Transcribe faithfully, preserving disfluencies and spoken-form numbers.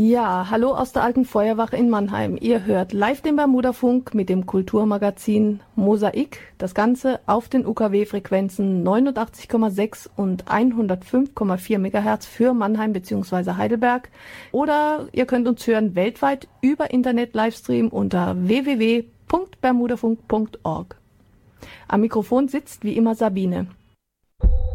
Ja, hallo aus der Alten Feuerwache in Mannheim. Ihr hört live den Bermudafunk mit dem Kulturmagazin Mosaik. Das Ganze auf den U K W-Frequenzen neunundachtzig Komma sechs und hundertfünf Komma vier Megahertz für Mannheim bzw. Heidelberg. Oder ihr könnt uns hören weltweit über Internet-Livestream unter w w w punkt bermudafunk punkt org. Am Mikrofon sitzt wie immer Sabine.